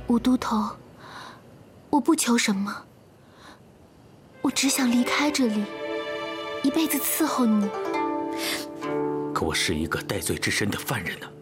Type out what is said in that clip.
武都头，我不求什么，我只想离开这里，一辈子伺候你。 可我是一个戴罪之身的犯人呢。